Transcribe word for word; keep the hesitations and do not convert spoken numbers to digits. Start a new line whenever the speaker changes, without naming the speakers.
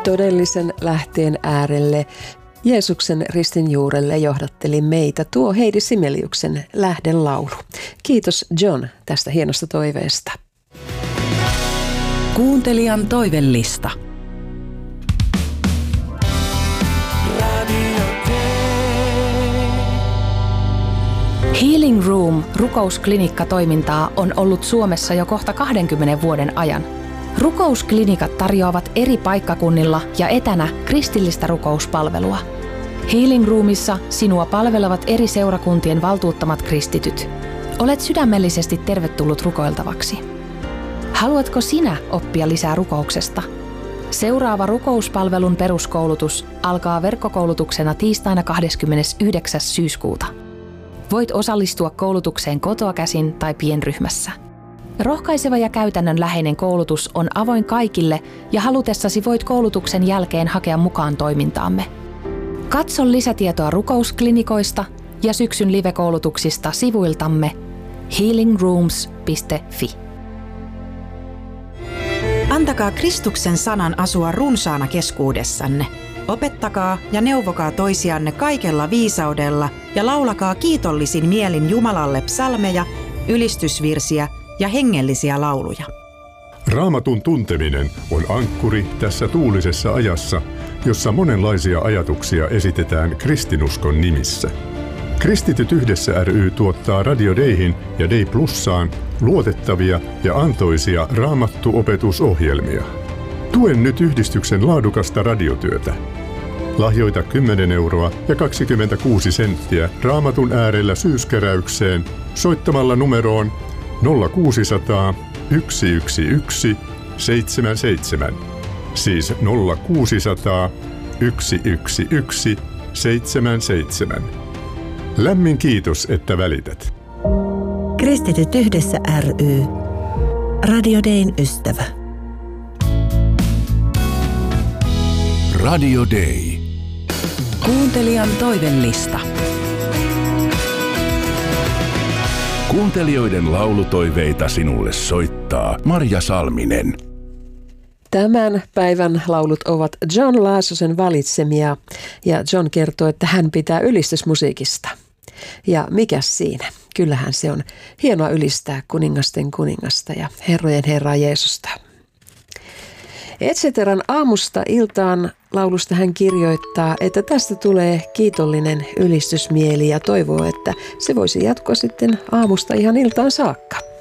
todellisen lähteen äärelle, Jeesuksen ristin juurelle johdatteli meitä tuo Heidi Simeliuksen lähdelaulu. Kiitos John tästä hienosta toiveesta.
Kuuntelijan toivellista. Healing Room rukousklinikka-toimintaa on ollut Suomessa jo kohta kahdenkymmenen vuoden ajan. Rukousklinikat tarjoavat eri paikkakunnilla ja etänä kristillistä rukouspalvelua. Healing Roomissa sinua palvelevat eri seurakuntien valtuuttamat kristityt. Olet sydämellisesti tervetullut rukoiltavaksi. Haluatko sinä oppia lisää rukouksesta? Seuraava rukouspalvelun peruskoulutus alkaa verkkokoulutuksena tiistaina kahdeskymmenesyhdeksäs syyskuuta. Voit osallistua koulutukseen kotoa käsin tai pienryhmässä. Rohkaiseva ja käytännönläheinen koulutus on avoin kaikille ja halutessasi voit koulutuksen jälkeen hakea mukaan toimintaamme. Katso lisätietoa rukousklinikoista ja syksyn live-koulutuksista sivuiltamme healing rooms piste fi.
Antakaa Kristuksen sanan asua runsaana keskuudessanne. Opettakaa ja neuvokaa toisianne kaikella viisaudella ja laulakaa kiitollisin mielin Jumalalle psalmeja, ylistysvirsiä ja hengellisiä lauluja.
Raamatun tunteminen on ankkuri tässä tuulisessa ajassa, jossa monenlaisia ajatuksia esitetään kristinuskon nimissä. Kristityt yhdessä ry tuottaa Radio Dayhin ja Day Plussaan luotettavia ja antoisia raamattuopetusohjelmia. Tuen nyt yhdistyksen laadukasta radiotyötä. Lahjoita kymmenen euroa ja kaksikymmentäkuusi senttiä Raamatun äärellä syyskeräykseen soittamalla numeroon nolla kuusisataa yksi yksi yksi seitsemän seitsemän, siis nolla kuusisataa yksi yksi yksi seitsemän seitsemän. Lämmin kiitos, että välität.
Kristityt yhdessä ry. Radio Dayn ystävä.
Radio Day. Kuuntelijan toivellista.
Kuuntelijoiden laulutoiveita sinulle soittaa Marja Salminen.
Tämän päivän laulut ovat John Laasosen valitsemia ja John kertoo, että hän pitää ylistysmusiikista. Ja mikäs siinä? Kyllähän se on hienoa ylistää kuningasten kuningasta ja herrojen herraa Jeesusta. Etceteran aamusta iltaan laulusta hän kirjoittaa, että tästä tulee kiitollinen ylistysmieli ja toivoo, että se voisi jatkua sitten aamusta ihan iltaan saakka.